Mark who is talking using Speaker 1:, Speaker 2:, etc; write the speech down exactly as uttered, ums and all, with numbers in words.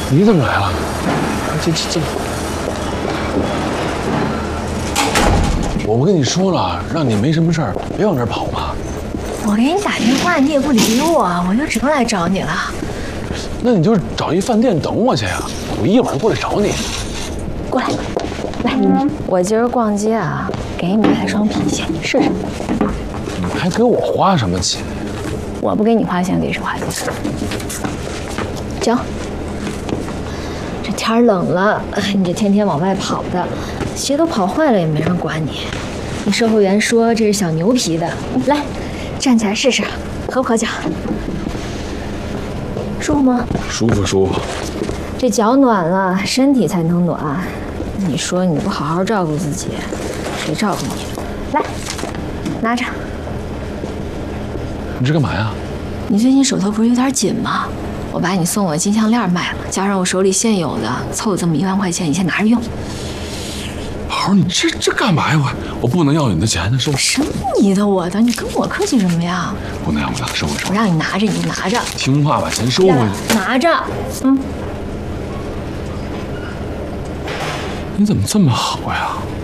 Speaker 1: 你怎么来了？这这这！我不跟你说了，让你没什么事儿，别往这儿跑吗？
Speaker 2: 我给你打电话，你也不理我，我就只能来找你了。
Speaker 1: 那你就找一饭店等我去呀，我一会儿过来找你。
Speaker 2: 过来，来，我今儿逛街啊，给你买了双皮鞋，试试。
Speaker 1: 你还给我花什么钱？
Speaker 2: 我不给你花钱，给谁花钱？脚。这天冷了，你这天天往外跑的，鞋都跑坏了也没人管你。你售货员说这是小牛皮的，来，站起来试试，合不合脚？舒服吗？
Speaker 1: 舒服舒服。
Speaker 2: 这脚暖了，身体才能暖。你说你不好好照顾自己，谁照顾你？来，拿着。
Speaker 1: 你这干嘛呀？
Speaker 2: 你最近手头不是有点紧吗？我把你送我的金项链卖了，加上我手里现有的，凑这么一万块钱，你先拿着用。
Speaker 1: 宝儿，你这这干嘛呀？我我不能要你的钱，收。
Speaker 2: 什么你的我的？你跟我客气什么呀？
Speaker 1: 不能要不能收回收。
Speaker 2: 我让你拿着你就拿着，
Speaker 1: 听话把钱收回去。
Speaker 2: 拿着，嗯。
Speaker 1: 你怎么这么好呀？